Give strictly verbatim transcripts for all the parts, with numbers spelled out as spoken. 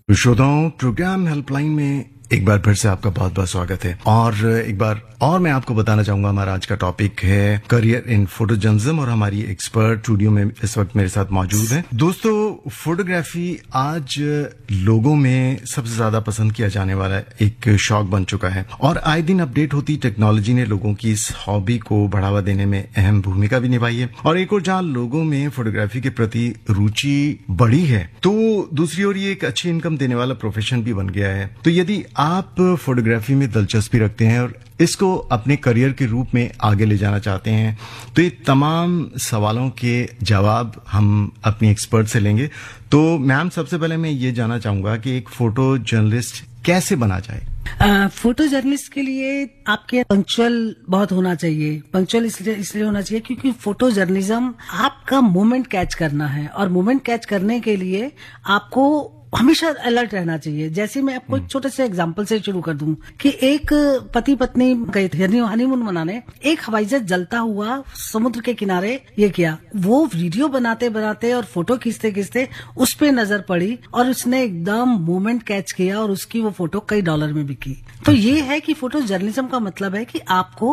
श्रोताओं, programme helpline में एक बार फिर से आपका बहुत बहुत स्वागत है। और एक बार और मैं आपको बताना चाहूंगा, हमारा आज का टॉपिक है करियर इन फोटोजर्नलिज्म और हमारी एक्सपर्ट स्टूडियो में इस वक्त मेरे साथ मौजूद है। दोस्तों, फोटोग्राफी आज लोगों में सबसे ज्यादा पसंद किया जाने वाला एक शौक बन चुका है और आए दिन अपडेट होती टेक्नोलॉजी ने लोगों की इस हॉबी को बढ़ावा देने में अहम भूमिका भी निभाई है। और एक और जहां लोगों में फोटोग्राफी के प्रति रुचि बढ़ी है, तो दूसरी ओर ये एक अच्छी इनकम देने वाला प्रोफेशन भी बन गया है। तो यदि आप फोटोग्राफी में दिलचस्पी रखते हैं और इसको अपने करियर के रूप में आगे ले जाना चाहते हैं, तो ये तमाम सवालों के जवाब हम अपनी एक्सपर्ट से लेंगे। तो मैम, सबसे पहले मैं ये जानना चाहूंगा कि एक फोटो जर्नलिस्ट कैसे बना जाए? फोटो जर्नलिस्ट के लिए आपके पंक्चुअल बहुत होना चाहिए। पंक्चुअल इसलिए इसलिए होना चाहिए क्योंकि फोटो जर्नलिज्म आपका मोमेंट कैच करना है और मोमेंट कैच करने के लिए आपको हमेशा अलर्ट रहना चाहिए। जैसे मैं आपको एक छोटे से एग्जांपल से शुरू कर दूं कि एक पति पत्नी गए थे हनीमून मनाने, एक हवाई जहाज जलता हुआ समुद्र के किनारे ये किया। वो वीडियो बनाते बनाते और फोटो खींचते खींचते उस पे नजर पड़ी और उसने एकदम मोमेंट कैच किया और उसकी वो फोटो कई डॉलर में बिकी। तो ये है कि फोटो जर्नलिज्म का मतलब है कि आपको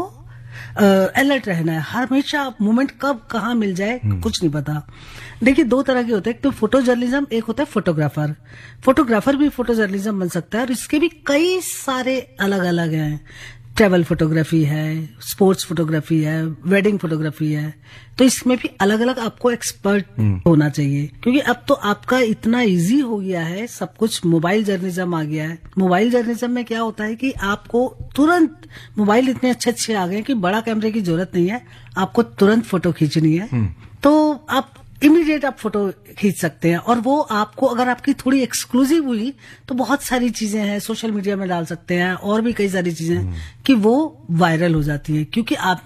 अलर्ट रहना है हमेशा। मोमेंट कब कहाँ मिल जाए कुछ नहीं पता। देखिए, दो तरह के होते हैं, तो फोटो जर्नलिज्म, एक होता है फोटोग्राफर। फोटोग्राफर भी फोटो जर्नलिज्म बन सकता है और इसके भी कई सारे अलग अलग हैं। ट्रैवल फोटोग्राफी है, स्पोर्ट्स फोटोग्राफी है, वेडिंग फोटोग्राफी है। तो इसमें भी अलग अलग आपको एक्सपर्ट होना चाहिए क्योंकि अब तो आपका इतना इजी हो गया है सब कुछ। मोबाइल जर्नलिज्म आ गया है। मोबाइल जर्नलिज्म में क्या होता है कि आपको तुरंत मोबाइल इतने अच्छे अच्छे आ गए कि बड़ा कैमरे की जरूरत नहीं है, आपको तुरंत फोटो खींचनी है तो आप इमीडिएट आप फोटो खींच सकते हैं। और वो आपको, अगर आपकी थोड़ी एक्सक्लूसिव हुई तो बहुत सारी चीजें हैं, सोशल मीडिया में डाल सकते हैं और भी कई सारी चीजें हैं कि वो वायरल हो जाती है क्योंकि आप